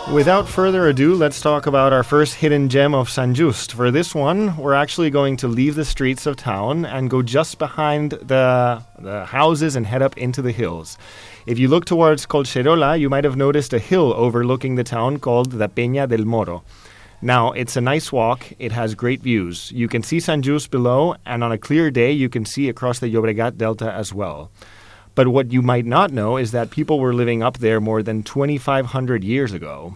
Without further ado, let's talk about our first hidden gem of Sant Just. For this one, we're actually going to leave the streets of town and go just behind the houses and head up into the hills. If you look towards Collserola, you might have noticed a hill overlooking the town called the Peña del Moro. Now, it's a nice walk. It has great views. You can see Sant Just below, and on a clear day, you can see across the Llobregat Delta as well. But what you might not know is that people were living up there more than 2,500 years ago.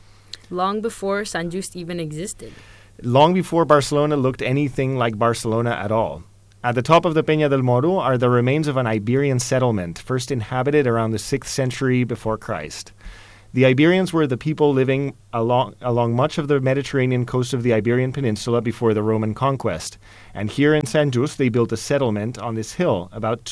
Long before Sant Just even existed. Long before Barcelona looked anything like Barcelona at all. At the top of the Peña del Moro are the remains of an Iberian settlement, first inhabited around the 6th century before Christ. The Iberians were the people living along much of the Mediterranean coast of the Iberian Peninsula before the Roman conquest. And here in Sant Just, they built a settlement on this hill, about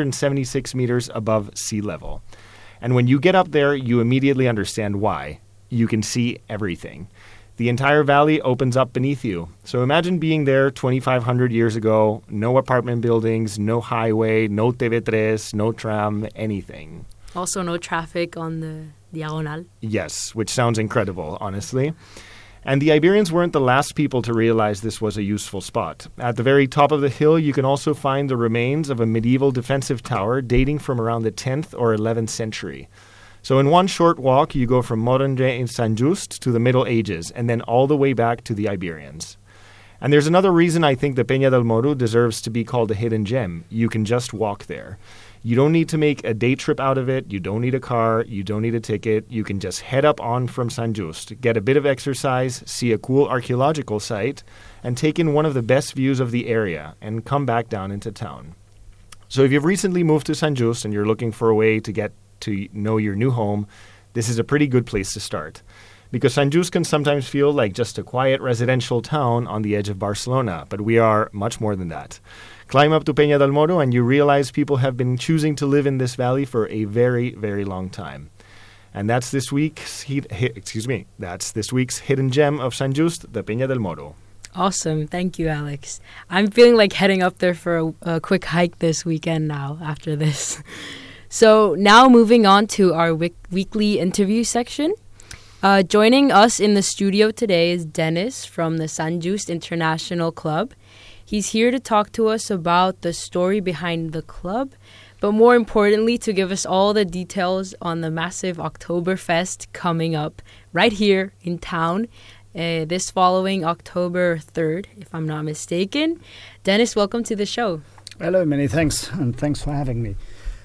276 meters above sea level. And when you get up there, you immediately understand why. You can see everything. The entire valley opens up beneath you. So imagine being there 2,500 years ago, no apartment buildings, no highway, no TV3, no tram, anything. Also no traffic on the Diagonal. Yes, which sounds incredible, honestly. And the Iberians weren't the last people to realize this was a useful spot. At the very top of the hill, you can also find the remains of a medieval defensive tower dating from around the 10th or 11th century. So in one short walk, you go from modern day in Sant Just to the Middle Ages, and then all the way back to the Iberians. And there's another reason I think the Peña del Moro deserves to be called a hidden gem. You can just walk there. You don't need to make a day trip out of it. You don't need a car. You don't need a ticket. You can just head up on from Sant Just, get a bit of exercise, see a cool archaeological site, and take in one of the best views of the area, and come back down into town. So if you've recently moved to Sant Just and you're looking for a way to get to know your new home, this is a pretty good place to start. Because Sant Just can sometimes feel like just a quiet residential town on the edge of Barcelona, but we are much more than that. Climb up to Peña del Moro and you realize people have been choosing to live in this valley for a very, very long time. And that's this week's this week's hidden gem of Sant Just, the Peña del Moro. Awesome. Thank you, Alex. I'm feeling like heading up there for a quick hike this weekend now after this. So now moving on to our weekly interview section. Joining us in the studio today is Dennis from the Sant Just International Club. He's here to talk to us about the story behind the club, but more importantly, to give us all the details on the massive Oktoberfest coming up right here in town this following October 3rd, if I'm not mistaken. Dennis, welcome to the show. Hello, many thanks, and thanks for having me.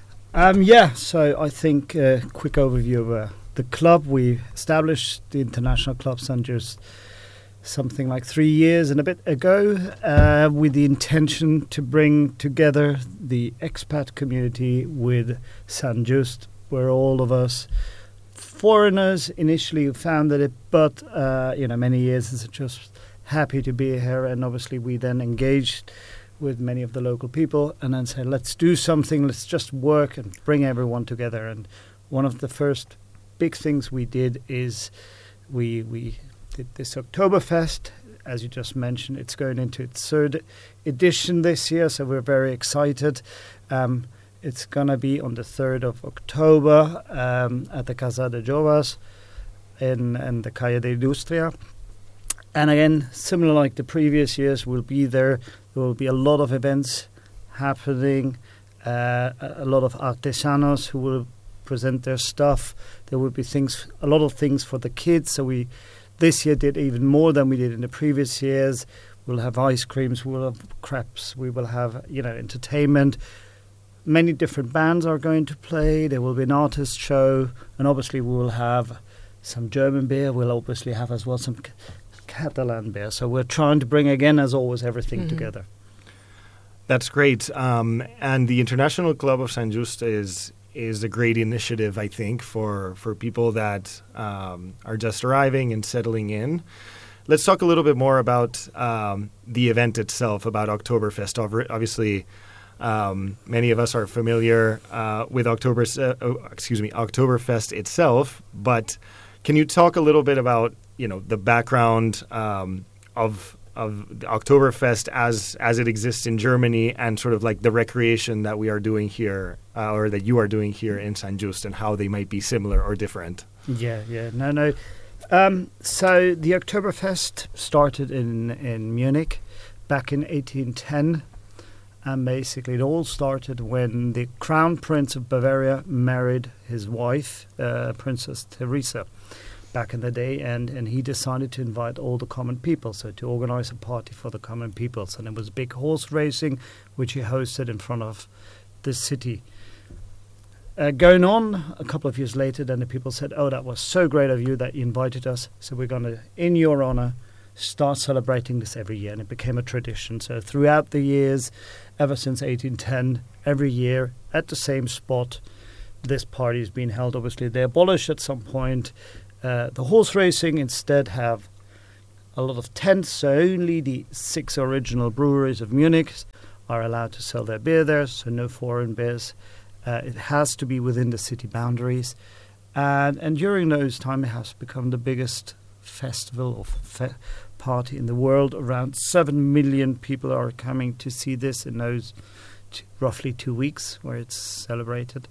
So I think a quick overview of the club. We established the International Club Sant Just something like 3 years and a bit ago with the intention to bring together the expat community with Sant Just, where all of us foreigners initially founded it, but many years is just happy to be here, and obviously we then engaged with many of the local people and then said, let's do something, let's just work and bring everyone together. And one of the first big things we did is we did this Oktoberfest. As you just mentioned, it's going into its third edition this year, so we're very excited. It's going to be on the 3rd of October at the Casa de Jovas in the Calle de Industria. And again, similar like the previous years, we'll be there. There will be a lot of events happening, a lot of artesanos who will present their stuff. There will be a lot of things for the kids. So we this year did even more than we did in the previous years. We'll have ice creams, we'll have crepes, we will have entertainment. Many different bands are going to play. There will be an artist show, and obviously we will have some German beer. We'll obviously have as well some Catalan beer. So we're trying to bring, again, as always, everything together. That's great. And the International Club of Sant Just is a great initiative, I think, for people that are just arriving and settling in. Let's talk a little bit more about the event itself, about Oktoberfest. Obviously, many of us are familiar with Oktoberfest itself, but can you talk a little bit about the background of Oktoberfest as it exists in Germany, and sort of like the recreation that we are doing here, or that you are doing here in Sant Just, and how they might be similar or different? Yeah. No. So the Oktoberfest started in Munich back in 1810. And basically, it all started when the Crown Prince of Bavaria married his wife, Princess Teresa, back in the day. And he decided to invite all the common people, so to organize a party for the common peoples. And it was big horse racing, which he hosted in front of the city. Going on a couple of years later, then the people said, "Oh, that was so great of you that you invited us. So we're going to, in your honor, start celebrating this every year." And it became a tradition. So throughout the years, ever since 1810, every year at the same spot, this party has been held. Obviously, they abolished at some point the horse racing, instead have a lot of tents. So only the 6 original breweries of Munich are allowed to sell their beer there, so no foreign beers. It has to be within the city boundaries. And during those times, it has become the biggest festival or party in the world. Around 7 million people are coming to see this in those roughly 2 weeks where it's celebrated.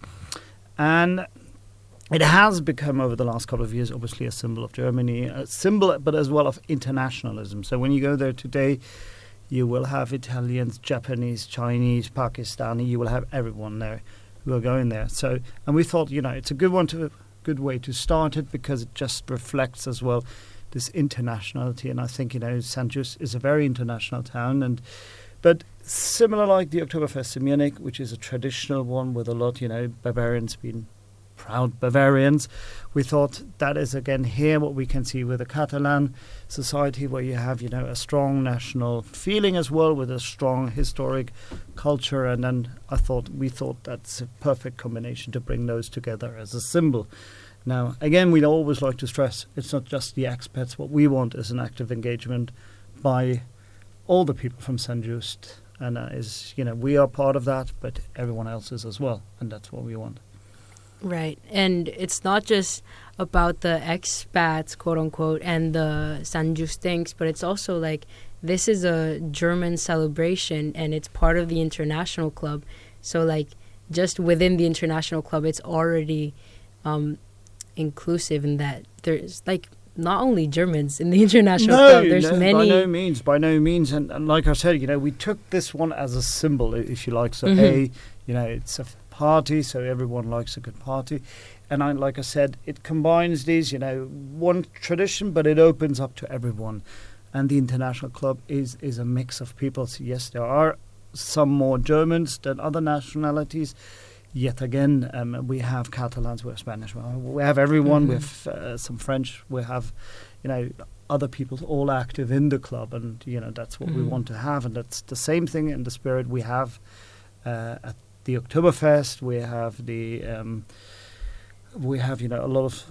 And it has become, over the last couple of years, obviously a symbol of Germany, a symbol, but as well of internationalism. So when you go there today, you will have Italians, Japanese, Chinese, Pakistani. You will have everyone there who are going there. So, and we thought, it's a good way to start it, because it just reflects as well this internationality. And I think, St. Just is a very international town. But similar like the Oktoberfest in Munich, which is a traditional one with a lot, Bavarians being proud Bavarians. We thought that is again here what we can see with the Catalan society, where you have, a strong national feeling as well, with a strong historic culture. And then we thought that's a perfect combination to bring those together as a symbol. Now, again, we'd always like to stress it's not just the expats. What we want is an active engagement by all the people from St. Just. And we are part of that, but everyone else is as well. And that's what we want. Right. And it's not just about the expats, quote unquote, and the St. Justins, but it's also like this is a German celebration and it's part of the international club. So like just within the international club, it's already inclusive in that there's like not only Germans in the international club. There's many. By no means. And like I said, we took this one as a symbol, if you like. So it's a party, so everyone likes a good party. And like I said, it combines these, one tradition, but it opens up to everyone. And the international club is a mix of people. So yes, there are some more Germans than other nationalities. Yet again, we have Catalans, we have Spanish, we have everyone, we have some French, we have, other people all active in the club. And, that's what we want to have. And that's the same thing in the spirit we have at the Oktoberfest. We have a lot of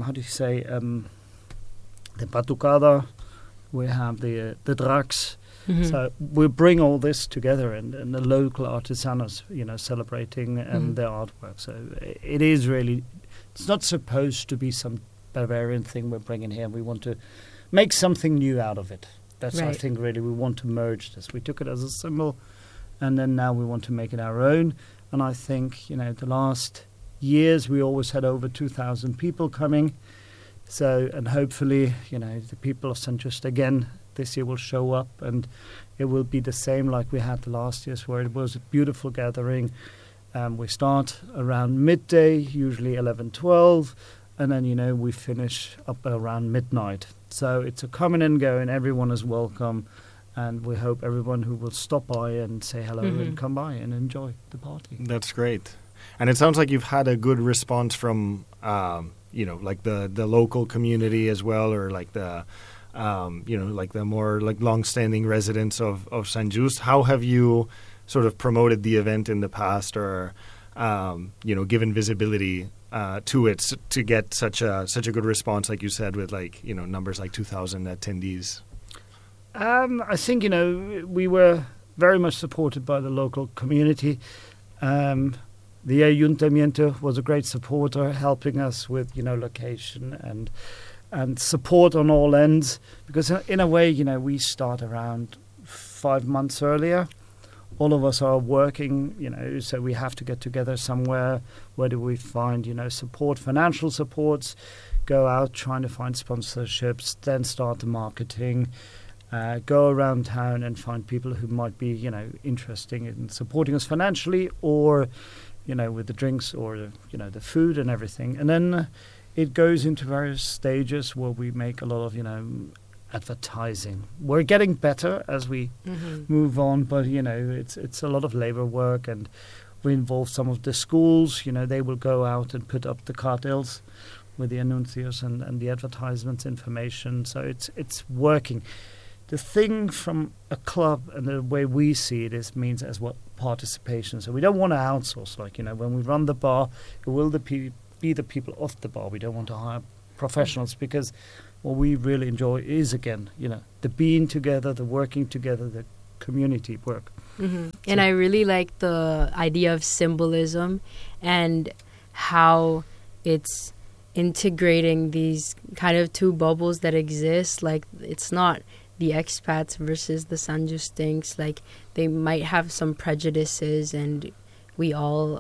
the Batucada. We have the Drax. So we bring all this together, and the local artisans, celebrating their artwork. So it is really, it's not supposed to be some Bavarian thing we're bringing here. We want to make something new out of it. That's right. I think really we want to merge this. We took it as a symbol, and then now we want to make it our own. And I think, the last years we always had over 2,000 people coming. So, and hopefully, the people of St. Just again this year will show up, and it will be the same like we had the last years, where it was a beautiful gathering. We start around midday, usually 11:12, and then, we finish up around midnight. So it's a coming and going. Everyone is welcome. And we hope everyone who will stop by and say hello and come by and enjoy the party. That's great. And it sounds like you've had a good response from, like the local community as well, or like the, like the more like long-standing residents of St. Just. How have you sort of promoted the event in the past, or, given visibility to it to get such a good response, like you said, with like, numbers like 2,000 attendees? I think, we were very much supported by the local community. The Ayuntamiento was a great supporter, helping us with, location and support on all ends. Because in a way, we start around 5 months earlier. All of us are working, so we have to get together somewhere. Where do we find, support, financial supports, go out trying to find sponsorships, then start the marketing, go around town and find people who might be, interested in supporting us financially or, with the drinks or, the food and everything. And then it goes into various stages where we make a lot of, advertising. We're getting better as we move on, but, it's a lot of labor work, and we involve some of the schools. They will go out and put up the cartels with the anuncios and the advertisements information. So it's working. The thing from a club and the way we see it means as what participation. So we don't want to outsource. When we run the bar, it will be the people off the bar. We don't want to hire professionals, because what we really enjoy is, again, the being together, the working together, the community work. Mm-hmm. And I really like the idea of symbolism and how it's integrating these kind of two bubbles that exist. Like, it's not the expats versus the San Justins. Like, they might have some prejudices, and we all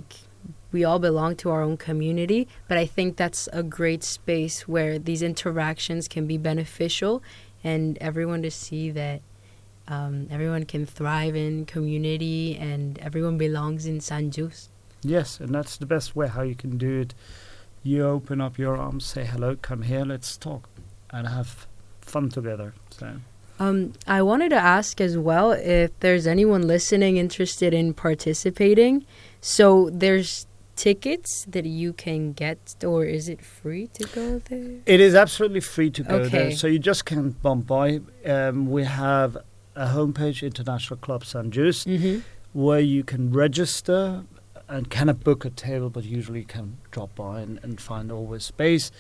belong to our own community. But I think that's a great space where these interactions can be beneficial, and everyone to see that everyone can thrive in community and everyone belongs in San Just. Yes, and that's the best way how you can do it. You open up your arms, say hello, come here, let's talk, and have fun together. So I wanted to ask as well if there's anyone listening interested in participating. So there's tickets that you can get, or is it free to go there? It is absolutely free to go Okay. there, so you just can't bump by. We have a homepage, International Club San Just, where you can register and kind of book a table, but usually you can drop by and find always space.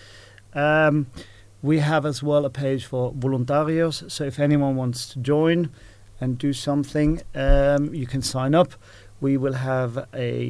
We have as well a page for voluntarios, so if anyone wants to join and do something, you can sign up. We will have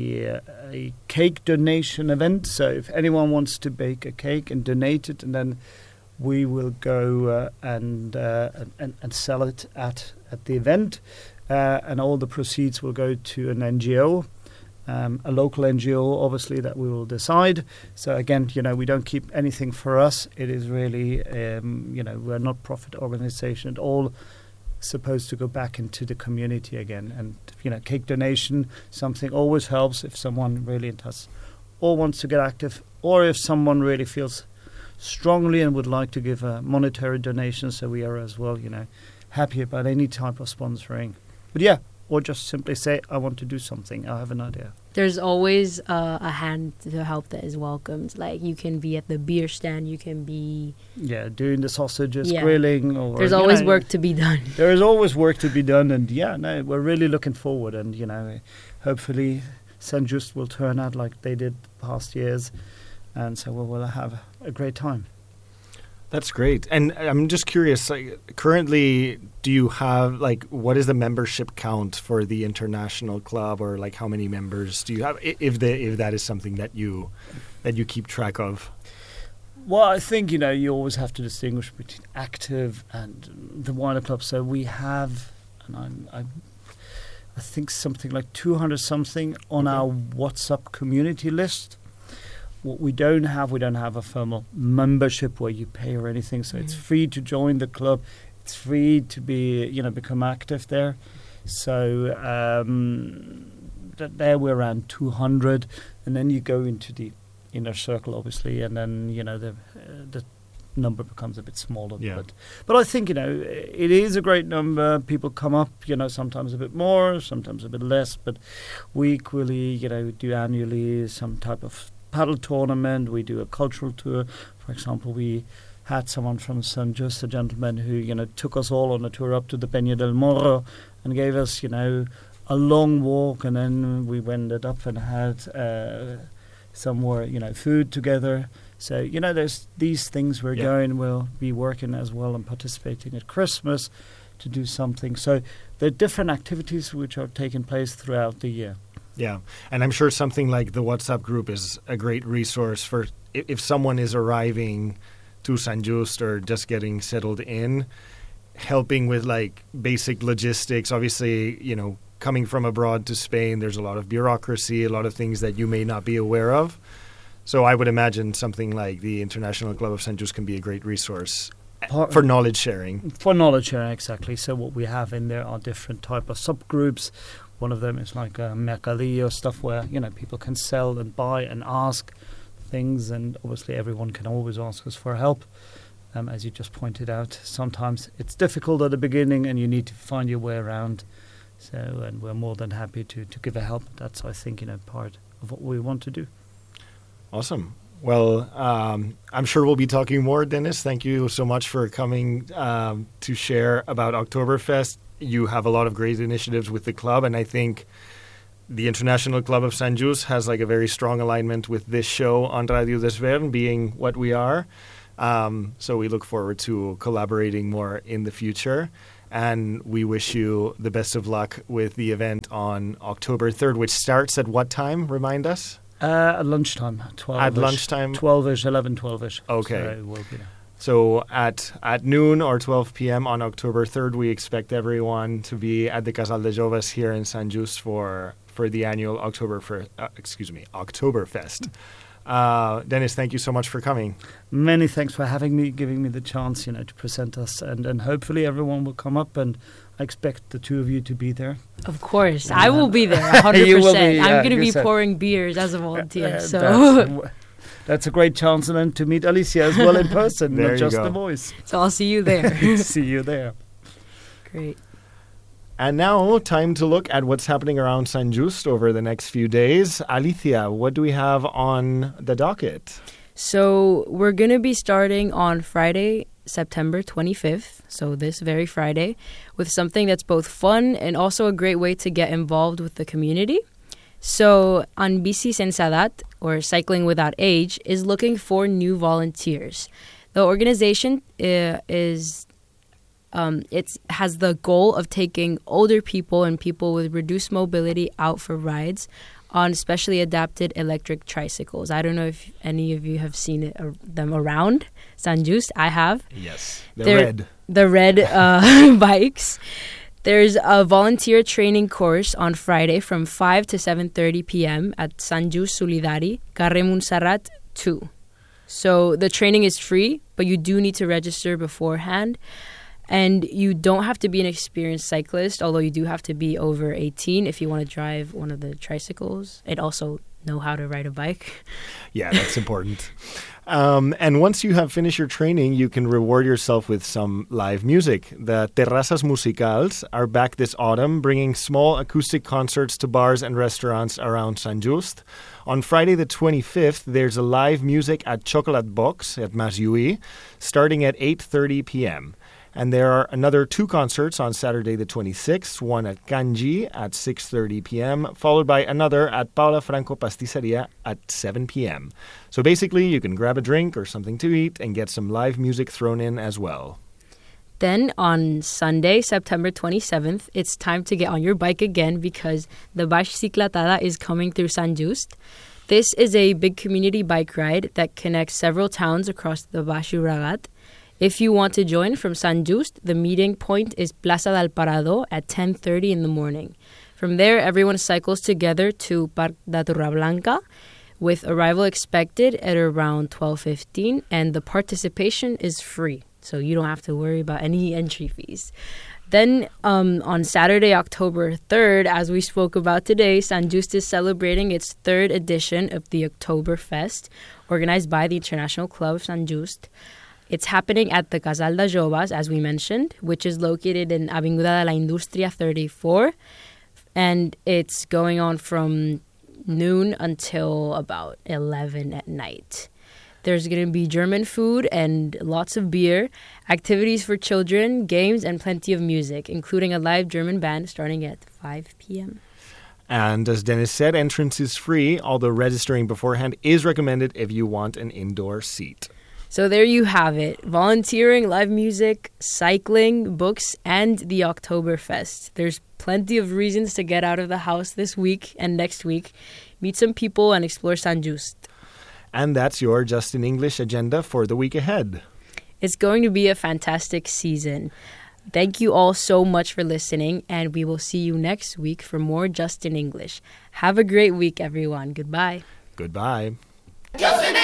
a cake donation event, so if anyone wants to bake a cake and donate it, and then we will go and sell it at the event, and all the proceeds will go to an NGO, a local NGO, obviously, that we will decide. So again, we don't keep anything for us. It is really, we're not profit organization at all. Supposed to go back into the community again, and cake donation, something always helps if someone really interests or wants to get active, or if someone really feels strongly and would like to give a monetary donation. So we are as well, happy about any type of sponsoring. But yeah, or just simply say, I want to do something, I have an idea. There's always a hand to help that is welcomed. Like, you can be at the beer stand, you can be... Yeah, doing the sausages, grilling. Or there's always work to be done. There is always work to be done, and we're really looking forward, and, hopefully San Just will turn out like they did past years, and so we'll have a great time. That's great. And I'm just curious, currently, do you have, what is the membership count for the international club, or, how many members do you have, if that is something that you keep track of? Well, I think, you always have to distinguish between active and the wider club. So we have, and I think something like 200-something on our WhatsApp community list. What we don't have a formal membership where you pay or anything. So it's free to join the club. It's free to be, become active there. So there we're around 200, and then you go into the inner circle, obviously, and then the number becomes a bit smaller. Yeah. But I think it is a great number. People come up, sometimes a bit more, sometimes a bit less. But we equally, do annually some type of paddle tournament. We do a cultural tour. For example, we had someone from San Just, a gentleman who took us all on a tour up to the Peña del Morro and gave us a long walk, and then we wended up and had some more food together. So there's these things we'll be working as well and participating at Christmas to do something. So there are different activities which are taking place throughout the year. Yeah, and I'm sure something like the WhatsApp group is a great resource for if someone is arriving to San Just or just getting settled in, helping with basic logistics. Obviously, coming from abroad to Spain, there's a lot of bureaucracy, a lot of things that you may not be aware of. So I would imagine something like the International Club of San Just can be a great resource Part- for knowledge sharing. For knowledge sharing, exactly. So what we have in there are different type of subgroups. One of them is like a mercadillo stuff where, people can sell and buy and ask things, and obviously everyone can always ask us for help. As you just pointed out, sometimes it's difficult at the beginning and you need to find your way around. So, and we're more than happy to give a help. That's, I think, part of what we want to do. Awesome. Well, I'm sure we'll be talking more, Dennis. Thank you so much for coming to share about Oktoberfest. You have a lot of great initiatives with the club, and I think the International Club of San Just has like a very strong alignment with this show on Radio Desvern being what we are. So we look forward to collaborating more in the future. And we wish you the best of luck with the event on October 3rd, which starts at what time? Remind us. At lunchtime. 12-ish. At lunchtime? 12-ish, 11, 12-ish. Okay. So we'll be there. So at noon or 12 p.m. on October 3rd, we expect everyone to be at the Casal de Joves here in San Just for the annual Oktoberfest. Dennis, thank you so much for coming. Many thanks for having me, giving me the chance, to present us, and hopefully everyone will come up, and I expect the two of you to be there. Of course, I will be there, 100%. You will be, I'm going to be said. pouring beers as a volunteer. So that's a great chance, and then to meet Alicia as well in person, There not you just go. the voice. I'll see you there. See you there. Great. And now, time to look at what's happening around San Just over the next few days. Alicia, what do we have on the docket? So we're going to be starting on Friday, September 25th, so this very Friday, with something that's both fun and also a great way to get involved with the community. So on Bici Sense Edad, or Cycling Without Age, is looking for new volunteers. The organization it has the goal of taking older people and people with reduced mobility out for rides on specially adapted electric tricycles. I don't know if any of you have seen them around San Just. I have. Yes, The red bikes. There's a volunteer training course on Friday from 5 to 7:30 p.m. at San Just Solidari, Carrer Montserrat 2. So the training is free, but you do need to register beforehand. And you don't have to be an experienced cyclist, although you do have to be over 18 if you want to drive one of the tricycles and also know how to ride a bike. Yeah, that's important. And once you have finished your training, you can reward yourself with some live music. The Terrazas Musicals are back this autumn, bringing small acoustic concerts to bars and restaurants around San Just. On Friday the 25th, there's a live music at Chocolate Box at Masui, starting at 8:30 p.m. And there are another two concerts on Saturday the 26th, one at Kanji at 6:30 p.m., followed by another at Paula Franco Pastisseria at 7 p.m. So basically, you can grab a drink or something to eat and get some live music thrown in as well. Then on Sunday, September 27th, it's time to get on your bike again because the Bicicletada is coming through San Just. This is a big community bike ride that connects several towns across the Baix Llobregat. If you want to join from San Just, the meeting point is Plaza del Parado at 10:30 in the morning. From there, everyone cycles together to Parc da Torreblanca, with arrival expected at around 12:15, and the participation is free, so you don't have to worry about any entry fees. Then on Saturday, October 3rd, as we spoke about today, San Just is celebrating its third edition of the Oktoberfest, organized by the International Club of San Just. It's happening at the Casal de Joves, as we mentioned, which is located in Avinguda de la Industria 34. And it's going on from noon until about 11 at night. There's going to be German food and lots of beer, activities for children, games, and plenty of music, including a live German band starting at 5 p.m. And as Dennis said, entrance is free, although registering beforehand is recommended if you want an indoor seat. So there you have it. Volunteering, live music, cycling, books, and the Oktoberfest. There's plenty of reasons to get out of the house this week and next week, meet some people, and explore San Just. And that's your Just in English agenda for the week ahead. It's going to be a fantastic season. Thank you all so much for listening, and we will see you next week for more Just in English. Have a great week, everyone. Goodbye. Goodbye.